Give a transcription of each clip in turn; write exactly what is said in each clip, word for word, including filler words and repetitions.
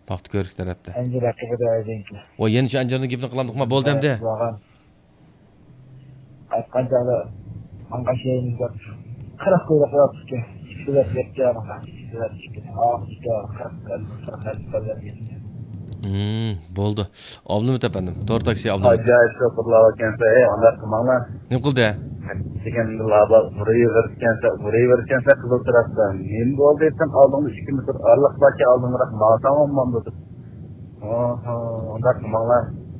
Paxtakörük tarafda. Anjir haqida aytayki. O yeni şu anjirning gapini qilamdiqmi bo'ldi endi. Aytgan joyda anga şeyini gap. qirq qo'yib qo'yapti. Ikkilar ketgan, ikkilar ketgan. Ah, ikkilar qirq qilib Hmm, bo'ldi. Oblimi tepandim. To'rt taksi oldim. Acayip şoförler varkense, ey onlar kımağlar. Nim qildi? Degan laba burayı verirkense, burayı verirkense kızıl taraftan. Nem oldu etsem aldığım iki metre arlık baki aldığım rakı bana tamam mı anladı? Oha, onlar kımağlar.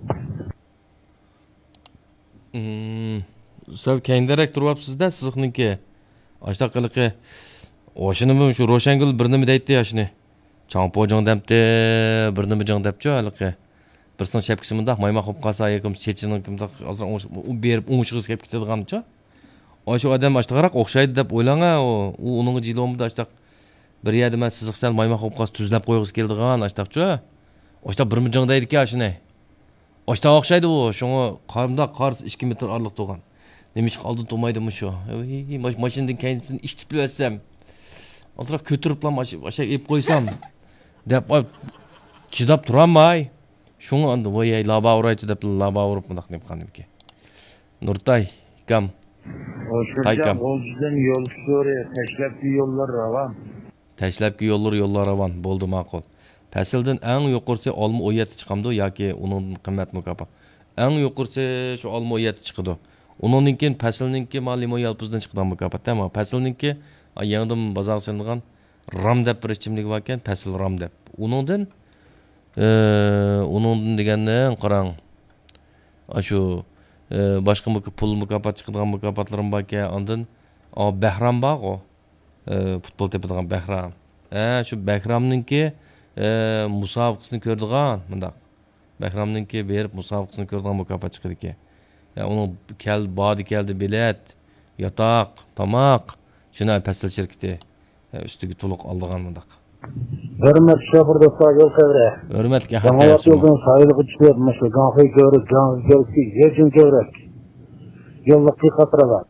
Hmm, Söv keyindirek turibsizda sizniki. Ashta qiliqi. Oşunimi şu Roşangul bir nima deydi yoshni. Çampojong depti, bir nima jong depchi haliqi. Bir son shapkisi mundaq mayma qilib qolsa, yokim chechinin kimda hozir u berib o'ng'ishig'iz kelib ketadigancha. O'sha odam ashtaroq o'xshaydi deb o'ylanga, u uning jilomida ashtaq bir yerda men siziqsal mayma qilib qolsa tuzlab qo'yig'iz keladigan ashtaqcha. O'shta bir jong deydi-ku shuni. O'shta o'xshaydi u, shunga qarimda qars ikki metr orliq turgan. Nemish qoldi to'maydimi shu? Ey, mashinadan keyinsin ishtib bilsam. Azroq ko'tiriblam o'sha ep qo'ysam deb chidab turamay. Şunu andı voy laba urayçı dep laba urup mındaq dep qandimki. Nurtay kam. O şurada Bolcu'dan yol soruyor, teşlepki yollar ravan. Teşlepki yollar yollar ravan boldu maqul. Pasildan eng yuqorisi olma o'yati chiqamdi yoki uning qimmat mukofot. Eng yuqorisi shu olma o'yati chiqdi. Uningkin pasilninki malimo yalpuzdan chiqdan mukofot, tamam. Pasilninki yangidan bozor sanilgan ram deb bir ichimlik bor ekan, pasil ram deb. Uningdan onun degenden qarang. Aşu başqa pul mukofot chiqadigan mukofotlarim borki, ondan o Bahram bor o. Futbol tepadigan Bahram. Ha, shu Bahramninki musobaqasini ko'rdigan, mundaq. Bahramninki berib musobaqasini ko'rdigan mukofot chiqdi ki. Ya onun kel bodi keldi bilet, yotoq, tomoq, shuna pastel shirkati ustiga to'liq oldigan mundaq. Hürmet şoför dostlar yol çevre. Hürmetli hatta yapsın. Yoldan sayılığı çıkıyormuş. Gafayı görürük, canlı görürük, yercin görürük. Yollıklı katıra var.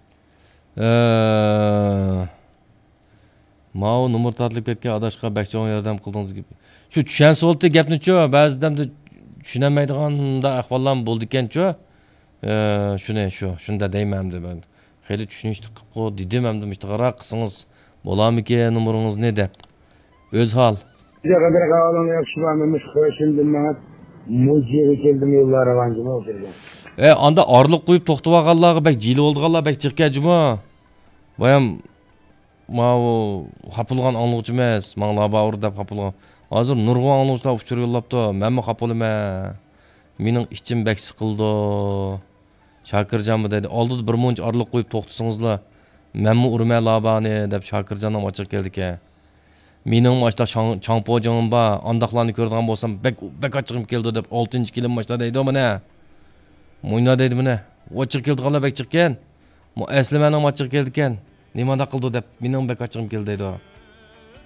Eee... Mao numar tatlıp etken adaşqa bekçoğun yardam kıldığınız gibi. Şu düşen soltu gapni ço, bazıdan da düşünemeydiğinde ahvallan buldukken ço. Eee, şune şu, şunda deymemdi ben. Xeyli düşünüştük qıpqo, didememdim işte qara qısınız. Bolam ki numarınız ne dep. Öz hal. Bir kadar kalan yakışmamış koşundum ben. Mucize geldim yollara vancım oldu. E anda arlık koyup toxtavaganlarga bek jili oldiganlar bek chiqqanjimi? Bayam mao xapılgan anlıqçı emas, mangla bavur dep xapılgan. Hozir nurg'on anlıqçılar uchur yollapti. Menmi xapılma. Mening ichim bek siqildi. Shakirjanmi dedi. Oldida bir munch arlık koyup toxtasingizlar. Menmi urma labani dep Shakirjanam ochiq keldi-ki. Mening maçta Çampojong'um ba, andaqlarni ko'rgan bo'lsam bek bek ochiqim keldi deb oltinchi kilim maçta deydi mana. Mo'yna deydi mana. Ochiq keldiganlar bek chiqqan. Mo asli mening ochiq keldi ekan. Nimada qildi deb mening bek ochiqim keldi deydi.